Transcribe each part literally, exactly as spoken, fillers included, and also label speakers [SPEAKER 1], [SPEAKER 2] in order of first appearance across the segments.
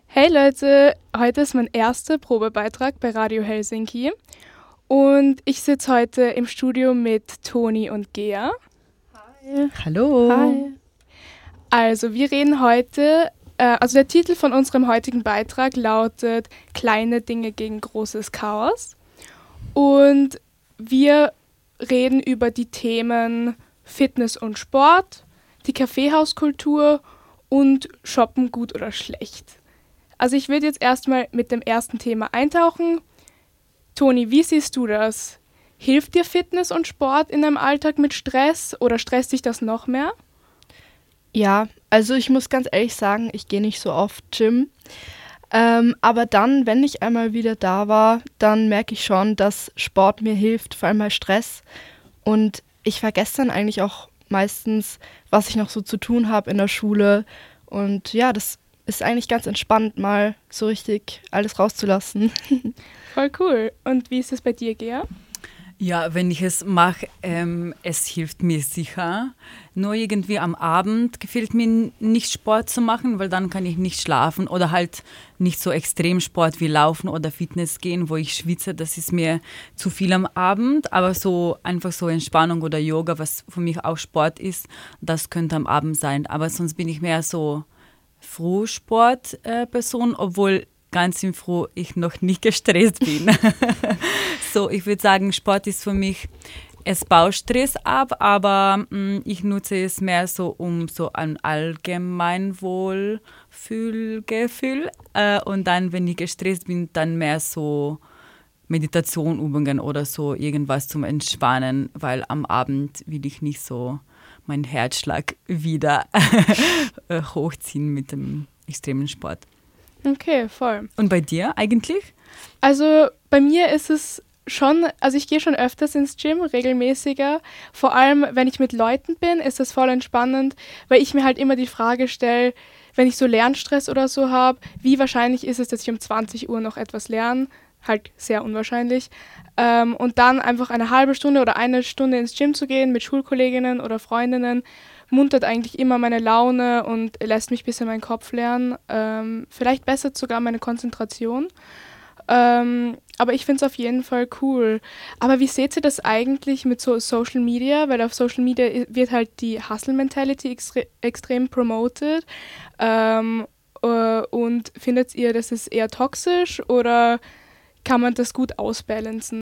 [SPEAKER 1] Hey Leute, heute ist mein erster Probebeitrag bei Radio Helsinki und ich sitze heute im Studio mit Toni und Gea.
[SPEAKER 2] Hi. Hallo.
[SPEAKER 1] Hi. Also wir reden heute, äh, also der Titel von unserem heutigen Beitrag lautet Kleine Dinge gegen großes Chaos und wir reden über die Themen Fitness und Sport, die Kaffeehauskultur und Shoppen gut oder schlecht. Also ich würde jetzt erstmal mit dem ersten Thema eintauchen. Toni, wie siehst du das? Hilft dir Fitness und Sport in deinem Alltag mit Stress oder stresst dich das noch mehr?
[SPEAKER 2] Ja, also ich muss ganz ehrlich sagen, ich gehe nicht so oft Gym. Ähm, aber dann, wenn ich einmal wieder da war, dann merke ich schon, dass Sport mir hilft, vor allem bei Stress. Und ich vergesse dann eigentlich auch meistens, was ich noch so zu tun habe in der Schule. Und ja, das ist eigentlich ganz entspannt, mal so richtig alles rauszulassen.
[SPEAKER 1] Voll cool. Und wie ist es bei dir, Gea?
[SPEAKER 3] Ja, wenn ich es mache, ähm, es hilft mir sicher. Nur irgendwie am Abend gefällt mir nicht Sport zu machen, weil dann kann ich nicht schlafen oder halt nicht so extrem Sport wie Laufen oder Fitness gehen, wo ich schwitze. Das ist mir zu viel am Abend. Aber so einfach so Entspannung oder Yoga, was für mich auch Sport ist, das könnte am Abend sein. Aber sonst bin ich mehr so Frühsport-Person, obwohl ganz im Früh ich noch nicht gestresst bin. So, ich würde sagen, Sport ist für mich, es baut Stress ab, aber mh, ich nutze es mehr so um so ein Allgemeinwohlgefühl. Äh, und dann, wenn ich gestresst bin, dann mehr so Meditationübungen oder so irgendwas zum Entspannen, weil am Abend will ich nicht so meinen Herzschlag wieder hochziehen mit dem extremen Sport.
[SPEAKER 1] Okay, voll.
[SPEAKER 3] Und bei dir eigentlich?
[SPEAKER 1] Also bei mir ist es schon, also ich gehe schon öfters ins Gym, regelmäßiger. Vor allem, wenn ich mit Leuten bin, ist das voll entspannend, weil ich mir halt immer die Frage stelle, wenn ich so Lernstress oder so habe, wie wahrscheinlich ist es, dass ich um zwanzig Uhr noch etwas lerne? Halt sehr unwahrscheinlich. Ähm, und dann einfach eine halbe Stunde oder eine Stunde ins Gym zu gehen mit Schulkolleginnen oder Freundinnen, muntert eigentlich immer meine Laune und lässt mich ein bisschen meinen Kopf lernen. Ähm, vielleicht bessert sogar meine Konzentration. Ähm, aber ich finde es auf jeden Fall cool. Aber wie seht ihr das eigentlich mit so Social Media? Weil auf Social Media wird halt die Hustle-Mentality extre- extrem promoted. Ähm, äh, und findet ihr, das ist eher toxisch oder kann man das gut ausbalancen?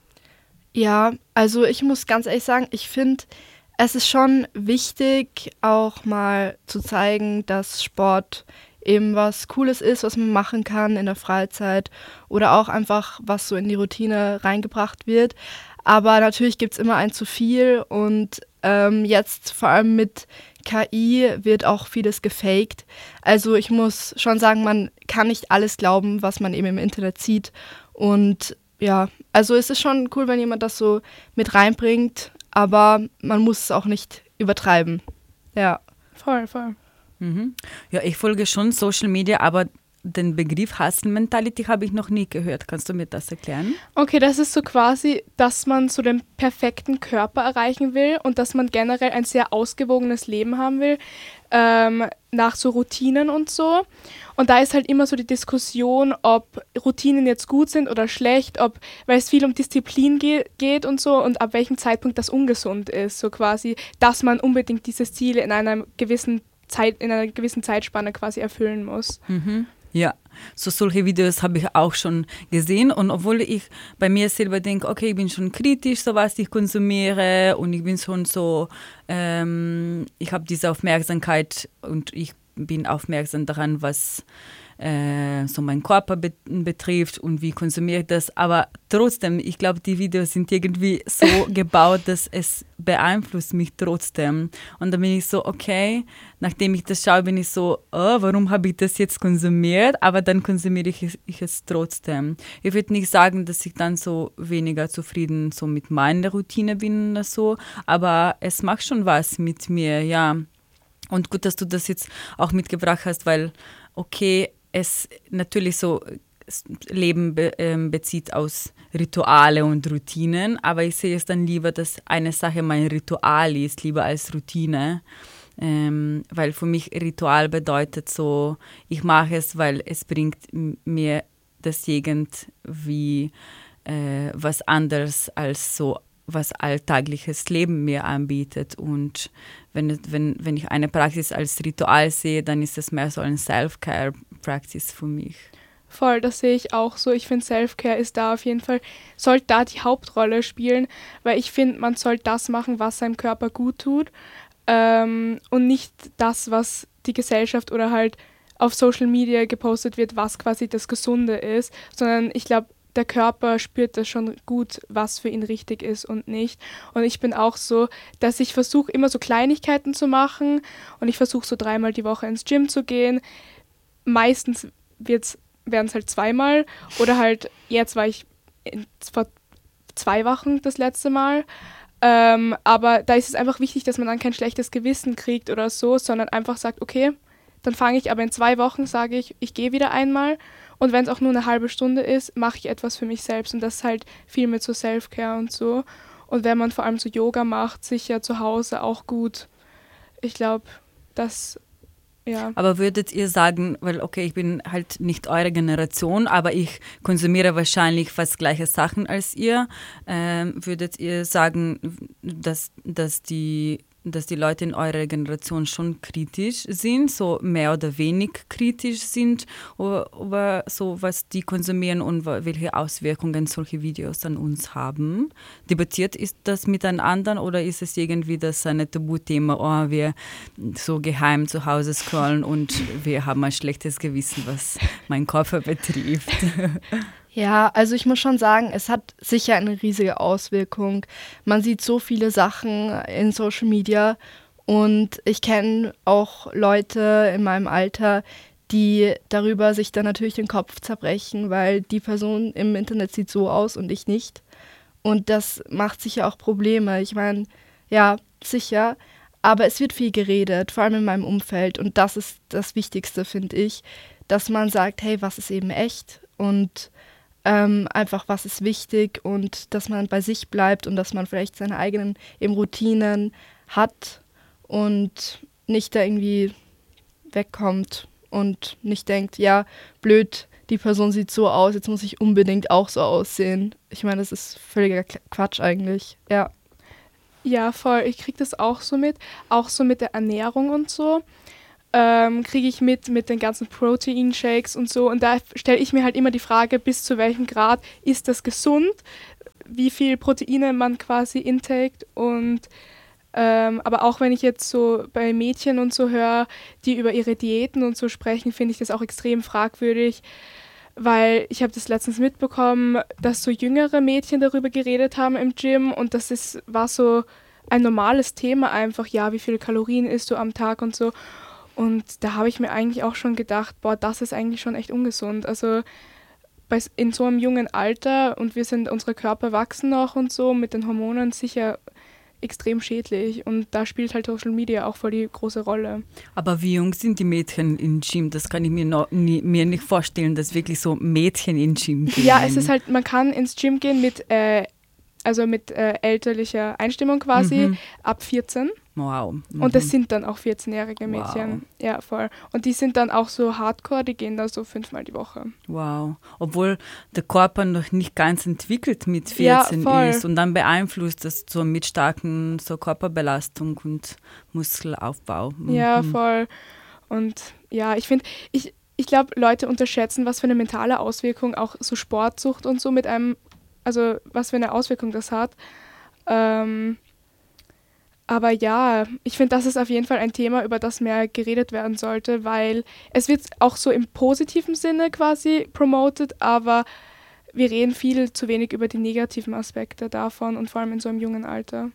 [SPEAKER 2] Ja, also ich muss ganz ehrlich sagen, ich finde, es ist schon wichtig, auch mal zu zeigen, dass Sport eben was Cooles ist, was man machen kann in der Freizeit oder auch einfach, was so in die Routine reingebracht wird. Aber natürlich gibt es immer ein zu viel und ähm, jetzt vor allem mit K I wird auch vieles gefaked. Also ich muss schon sagen, man kann nicht alles glauben, was man eben im Internet sieht. Und ja, also es ist schon cool, wenn jemand das so mit reinbringt, aber man muss es auch nicht übertreiben. Ja.
[SPEAKER 1] Voll, voll.
[SPEAKER 3] Mhm. Ja, ich folge schon Social Media, aber den Begriff Hustle Mentality habe ich noch nie gehört. Kannst du mir das erklären?
[SPEAKER 1] Okay, das ist so quasi, dass man so den perfekten Körper erreichen will und dass man generell ein sehr ausgewogenes Leben haben will, ähm, nach so Routinen und so. Und da ist halt immer so die Diskussion, ob Routinen jetzt gut sind oder schlecht, ob, weil es viel um Disziplin ge- geht und so und ab welchem Zeitpunkt das ungesund ist. So quasi, dass man unbedingt dieses Ziel in einer gewissen Zeit, in einer gewissen Zeitspanne quasi erfüllen muss.
[SPEAKER 3] Mhm. Ja, so solche Videos habe ich auch schon gesehen und obwohl ich bei mir selber denke, okay, ich bin schon kritisch, so was ich konsumiere und ich bin schon so, ähm, ich habe diese Aufmerksamkeit und ich bin aufmerksam daran, was äh, so meinen Körper be- betrifft und wie konsumiere ich das, aber trotzdem, ich glaube, die Videos sind irgendwie so gebaut, dass es beeinflusst mich trotzdem und dann bin ich so, okay, nachdem ich das schaue, bin ich so, oh, warum habe ich das jetzt konsumiert, aber dann konsumiere ich es, ich es trotzdem. Ich würde nicht sagen, dass ich dann so weniger zufrieden so mit meiner Routine bin oder so, aber es macht schon was mit mir, ja. Und gut, dass du das jetzt auch mitgebracht hast, weil, okay, es natürlich so Leben be, ähm, bezieht aus Rituale und Routinen, aber ich sehe es dann lieber, dass eine Sache mein Ritual ist, lieber als Routine. Ähm, weil für mich Ritual bedeutet so, ich mache es, weil es bringt m- mir das irgendwie äh, was anderes als so was alltägliches Leben mir anbietet. Und wenn, es- wenn, wenn ich eine Praxis als Ritual sehe, dann ist es mehr so ein Self-Care-Practice für mich.
[SPEAKER 1] Voll, das sehe ich auch so. Ich finde, Self-Care ist da auf jeden Fall, sollte da die Hauptrolle spielen, weil ich finde, man soll das machen, was seinem Körper gut tut, ähm, und nicht das, was die Gesellschaft oder halt auf Social Media gepostet wird, was quasi das Gesunde ist, sondern ich glaube, der Körper spürt das schon gut, was für ihn richtig ist und nicht. Und ich bin auch so, dass ich versuche, immer so Kleinigkeiten zu machen und ich versuche so dreimal die Woche ins Gym zu gehen. Meistens wird's wären es halt zweimal oder halt jetzt war ich in, vor zwei Wochen das letzte Mal. Ähm, aber da ist es einfach wichtig, dass man dann kein schlechtes Gewissen kriegt oder so, sondern einfach sagt, okay, dann fange ich aber in zwei Wochen, sage ich, ich gehe wieder einmal und wenn es auch nur eine halbe Stunde ist, mache ich etwas für mich selbst und das ist halt viel mit so Self-Care und so. Und wenn man vor allem so Yoga macht, sicher zu Hause auch gut. Ich glaube, das ja.
[SPEAKER 3] Aber würdet ihr sagen, weil okay, ich bin halt nicht eure Generation, aber ich konsumiere wahrscheinlich fast gleiche Sachen als ihr, ähm, würdet ihr sagen, dass, dass, die, dass die Leute in eurer Generation schon kritisch sind, so mehr oder weniger kritisch sind über, über so, was die konsumieren und welche Auswirkungen solche Videos an uns haben? Debattiert ist das miteinander oder ist es irgendwie das ein Tabuthema, oh, wir so geheim zu Hause scrollen und wir haben ein schlechtes Gewissen, was meinen Körper betrifft?
[SPEAKER 2] Ja, also ich muss schon sagen, es hat sicher eine riesige Auswirkung. Man sieht so viele Sachen in Social Media und ich kenne auch Leute in meinem Alter, die darüber sich dann natürlich den Kopf zerbrechen, weil die Person im Internet sieht so aus und ich nicht. Und das macht sicher auch Probleme. Ich meine, ja, sicher. Aber es wird viel geredet, vor allem in meinem Umfeld. Und das ist das Wichtigste, finde ich, dass man sagt, hey, was ist eben echt? Und ähm, einfach, was ist wichtig? Und dass man bei sich bleibt und dass man vielleicht seine eigenen eben Routinen hat und nicht da irgendwie wegkommt und nicht denkt, ja, blöd, die Person sieht so aus, jetzt muss ich unbedingt auch so aussehen. Ich meine, das ist völliger Quatsch eigentlich, ja.
[SPEAKER 1] Ja, voll. Ich kriege das auch so mit. Auch so mit der Ernährung und so. Ähm, kriege ich mit mit den ganzen Protein-Shakes und so. Und da stelle ich mir halt immer die Frage, bis zu welchem Grad ist das gesund? Wie viel Proteine man quasi intaked. Und ähm, aber auch wenn ich jetzt so bei Mädchen und so höre, die über ihre Diäten und so sprechen, finde ich das auch extrem fragwürdig. Weil ich habe das letztens mitbekommen, dass so jüngere Mädchen darüber geredet haben im Gym und das ist, war so ein normales Thema einfach, ja, wie viele Kalorien isst du am Tag und so. Und da habe ich mir eigentlich auch schon gedacht, boah, das ist eigentlich schon echt ungesund. Also bei, in so einem jungen Alter und wir sind, unsere Körper wachsen noch und so, mit den Hormonen sicher extrem schädlich und da spielt halt Social Media auch voll die große Rolle.
[SPEAKER 3] Aber wie jung sind die Mädchen im Gym? Das kann ich mir, noch nie, mir nicht vorstellen, dass wirklich so Mädchen in Gym gehen.
[SPEAKER 1] Ja, es ist halt, man kann ins Gym gehen mit, äh, also mit äh, elterlicher Einstimmung quasi,
[SPEAKER 3] Mhm.
[SPEAKER 1] ab vierzehn.
[SPEAKER 3] Wow. Mhm.
[SPEAKER 1] Und das sind dann auch vierzehnjährige Mädchen.
[SPEAKER 3] Wow.
[SPEAKER 1] Ja, voll. Und die sind dann auch so hardcore, die gehen da so fünfmal die Woche.
[SPEAKER 3] Wow. Obwohl der Körper noch nicht ganz entwickelt mit
[SPEAKER 1] Ja,
[SPEAKER 3] vierzehn
[SPEAKER 1] voll.
[SPEAKER 3] ist und dann beeinflusst das so mit starken so Körperbelastung und Muskelaufbau. Mhm.
[SPEAKER 1] Ja, voll. Und ja, ich finde, ich, ich glaube, Leute unterschätzen, was für eine mentale Auswirkung auch so Sportsucht und so mit einem, also was für eine Auswirkung das hat. Ähm, aber ja, ich finde, das ist auf jeden Fall ein Thema, über das mehr geredet werden sollte, weil es wird auch so im positiven Sinne quasi promoted, aber wir reden viel zu wenig über die negativen Aspekte davon und vor allem in so einem jungen Alter.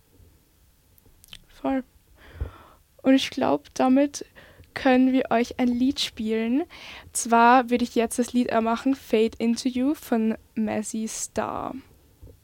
[SPEAKER 1] Voll. Und ich glaube, damit können wir euch ein Lied spielen. Zwar würde ich jetzt das Lied machen, Fade Into You von Mazzy Star.